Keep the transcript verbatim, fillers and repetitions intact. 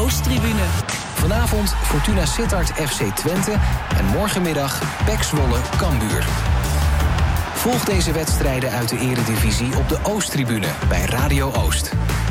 Oosttribune. Vanavond Fortuna Sittard F C Twente en morgenmiddag P E C Zwolle Cambuur. Volg deze wedstrijden uit de Eredivisie op de Oosttribune bij Radio Oost.